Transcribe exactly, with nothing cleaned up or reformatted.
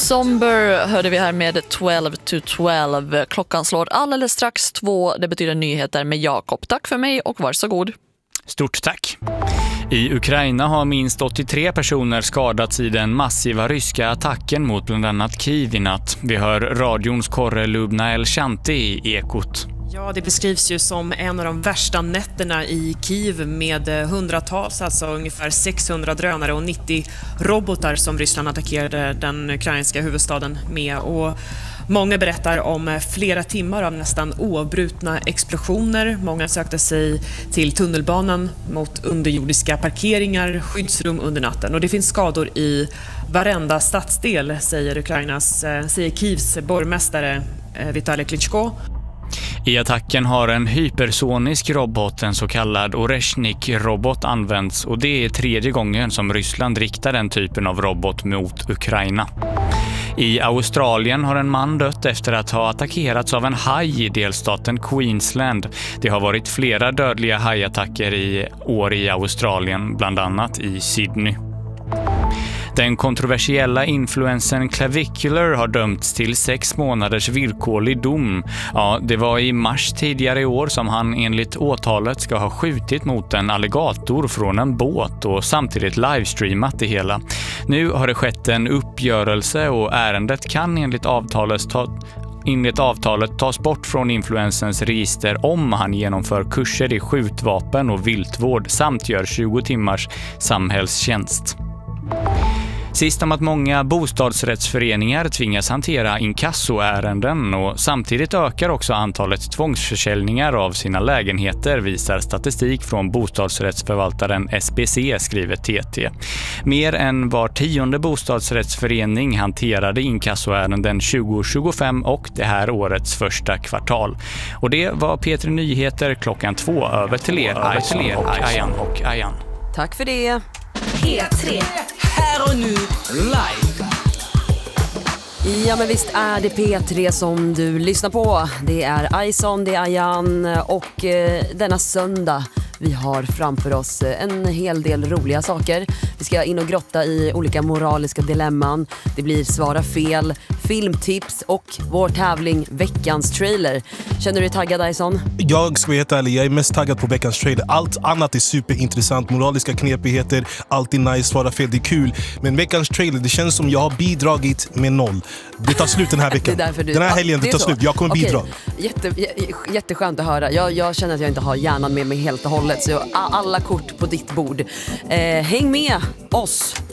Somber hörde vi här med tolv to tolv. Klockan slår alldeles strax två. Det betyder nyheter med Jakob. Tack för mig och varsågod. Stort tack. I Ukraina har minst åttiotre personer skadats i den massiva ryska attacken mot bland annat Kiev i natt. Vi hör radions korre Lubna El-Shanti i Ekot. Ja, det beskrivs ju som en av de värsta nätterna i Kiev med hundratals, alltså ungefär sexhundra drönare och nittio robotar som Ryssland attackerade den ukrainska huvudstaden med. Och många berättar om flera timmar av nästan oavbrutna explosioner. Många sökte sig till tunnelbanan mot underjordiska parkeringar, skyddsrum under natten. Och det finns skador i varenda stadsdel, säger Ukrainas, säger Kievs borgmästare Vitali Klitschko. I attacken har en hypersonisk robot, en så kallad Oreshnik-robot, använts och det är tredje gången som Ryssland riktar den typen av robot mot Ukraina. I Australien har en man dött efter att ha attackerats av en haj i delstaten Queensland. Det har varit flera dödliga hajattacker i år i Australien, bland annat i Sydney. Den kontroversiella influencern Clavicular har dömts till sex månaders villkorlig dom. Ja, det var i mars tidigare i år som han enligt åtalet ska ha skjutit mot en alligator från en båt och samtidigt livestreamat det hela. Nu har det skett en uppgörelse och ärendet kan enligt avtalet ta Enligt avtalet tas bort från influencers register om han genomför kurser i skjutvapen och viltvård samt gör tjugo timmars samhällstjänst. Sist om att många bostadsrättsföreningar tvingas hantera inkassoärenden och samtidigt ökar också antalet tvångsförsäljningar av sina lägenheter, visar statistik från bostadsrättsförvaltaren S B C, skriver T T. Mer än var tionde bostadsrättsförening hanterade inkassoärenden tjugo tjugofem och det här årets första kvartal. Och det var P tre Nyheter klockan två över till er, Ayan och Ayan och Ayan. Tack för det. P tre. Här och nu, live. Ja, men visst är det P tre som du lyssnar på. Det är Aison, det är Ayan och eh, denna söndag vi har framför oss en hel del roliga saker. Vi ska in och grotta i olika moraliska dilemman. Det blir svara fel, filmtips och vår tävling Veckans trailer. Känner du dig taggad, Aison? Jag ska vara helt ärlig, jag är mest taggad på Veckans trailer. Allt annat är superintressant, moraliska knepigheter, alltid nice, svara fel, det är kul. Men Veckans trailer, det känns som jag har bidragit med noll. Det tar slut den här veckan. Det är därför du... Den här helgen, ja, det, det tar så. slut. Jag kommer Okej. bidra. Jätte, jätteskönt att höra. Jag, jag känner att jag inte har hjärnan med mig helt och hållet. Så jag, alla kort på ditt bord. Eh, häng med oss